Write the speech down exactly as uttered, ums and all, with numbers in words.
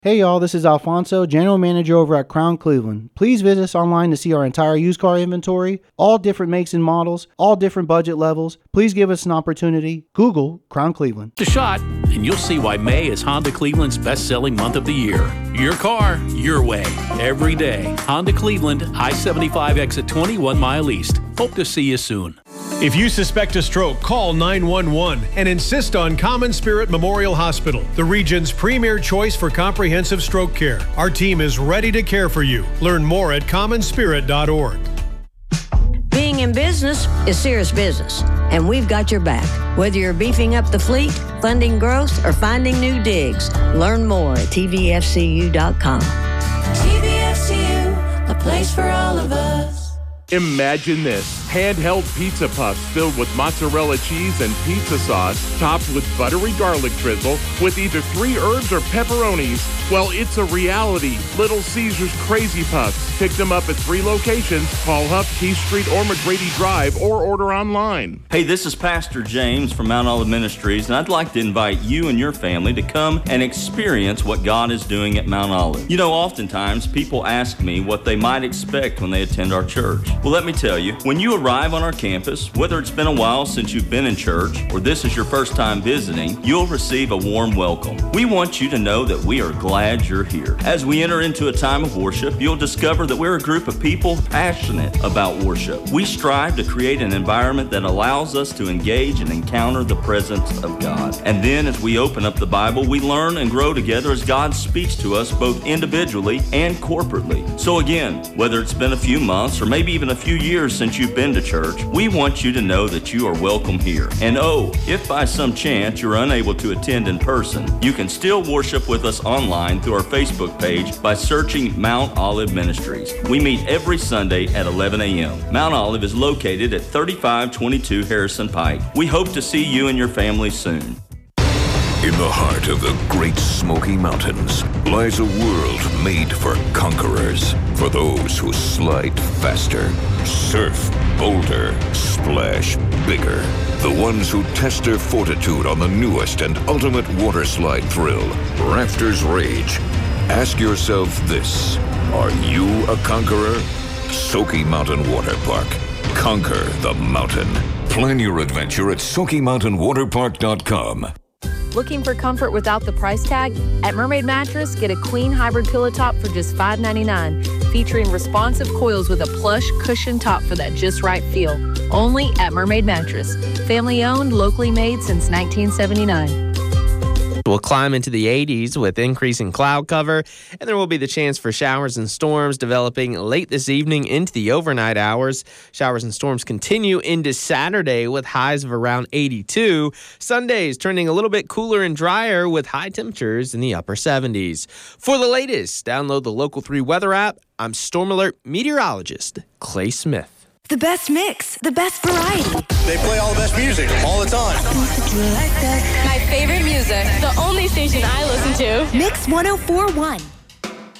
Hey y'all, this is Alfonso, General Manager over at Crown Cleveland. Please visit us online to see our entire used car inventory, all different makes and models, all different budget levels. Please give us an opportunity. Google Crown Cleveland. A shot, and you'll see why May is Honda Cleveland's best-selling month of the year. Your car, your way, every day. Honda Cleveland, I seventy-five exit twenty, one mile east. Hope to see you soon. If you suspect a stroke, call nine one one and insist on Common Spirit Memorial Hospital, the region's premier choice for comprehensive stroke care. Our team is ready to care for you. Learn more at common spirit dot org. Being in business is serious business, and we've got your back. Whether you're beefing up the fleet, funding growth, or finding new digs, learn more at T V F C U dot com. T V F C U, a place for all of us. Imagine this, handheld pizza puffs filled with mozzarella cheese and pizza sauce, topped with buttery garlic drizzle, with either three herbs or pepperonis. Well, it's a reality. Little Caesar's Crazy Puffs. Pick them up at three locations. Call Huff, Keith Street, or McGrady Drive, or order online. Hey, this is Pastor James from Mount Olive Ministries, and I'd like to invite you and your family to come and experience what God is doing at Mount Olive. You know, oftentimes people ask me what they might expect when they attend our church. Well, let me tell you, when you arrive on our campus, whether it's been a while since you've been in church or this is your first time visiting, you'll receive a warm welcome. We want you to know that we are glad you're here. As we enter into a time of worship, you'll discover that we're a group of people passionate about worship. We strive to create an environment that allows us to engage and encounter the presence of God. And then as we open up the Bible, we learn and grow together as God speaks to us both individually and corporately. So again, whether it's been a few months or maybe even a few years since you've been to church, we want you to know that you are welcome here. And oh, if by some chance you're unable to attend in person, you can still worship with us online through our Facebook page by searching Mount Olive Ministries. We meet every Sunday at eleven a.m. Mount Olive is located at thirty-five twenty-two Harrison Pike. We hope to see you and your family soon. In the heart of the Great Smoky Mountains lies a world made for conquerors, for those who slide faster, surf bolder, splash bigger, the ones who test their fortitude on the newest and ultimate water slide thrill, Rafters Rage. Ask yourself this: are you a conqueror? Smoky Mountain Water Park. Conquer the mountain. Plan your adventure at smoky mountain water park dot com. Looking for comfort without the price tag? At Mermaid Mattress, get a queen hybrid pillow top for just five ninety-nine, featuring responsive coils with a plush cushion top for that just right feel. Only at Mermaid Mattress. Family owned, locally made since nineteen seventy-nine. We'll climb into the eighties with increasing cloud cover, and there will be the chance for showers and storms developing late this evening into the overnight hours. Showers and storms continue into Saturday with highs of around eighty-two. Sunday's turning a little bit cooler and drier with high temperatures in the upper seventies. For the latest, download the Local three weather app. I'm Storm Alert meteorologist Clay Smith. The best mix, the best variety. They play all the best music all the time. My favorite music, the only station I listen to. Mix one oh four point one.